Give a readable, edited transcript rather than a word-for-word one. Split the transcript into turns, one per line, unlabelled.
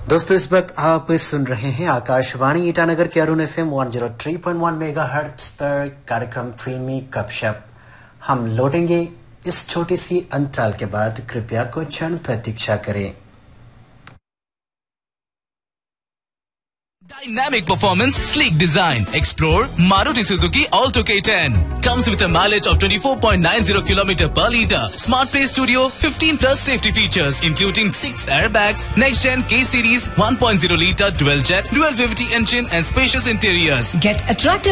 दोस्तों इस वक्त आप सुन रहे हैं आकाशवाणी ईटानगर के अरुण FM 103.1 मेगाहर्ट्ज पर कार्यक्रम फिल्मी गपशप। हम लौटेंगे इस छोटी सी अंतराल के बाद, कृपया कुछ क्षण प्रतीक्षा करें।
Dynamic performance, sleek design. Explore Maruti Suzuki Alto K10. Comes with a mileage of 24.90 km per litre. Smart Play Studio, 15 plus safety features, including 6 airbags, next gen K Series 1.0 litre dual jet, dual VVT engine, and spacious interiors.
Get attractive